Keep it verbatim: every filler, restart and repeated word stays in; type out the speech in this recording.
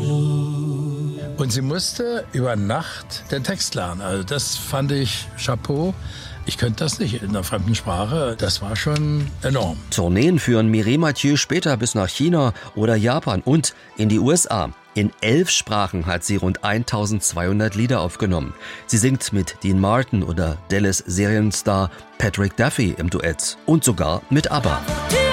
Und sie musste über Nacht den Text lernen. Also das fand ich Chapeau. Ich könnte das nicht in einer fremden Sprache. Das war schon enorm. Tourneen führen Mireille Mathieu später bis nach China oder Japan und in die U S A. In elf Sprachen hat sie rund eintausendzweihundert Lieder aufgenommen. Sie singt mit Dean Martin oder Dallas Serienstar Patrick Duffy im Duett und sogar mit ABBA.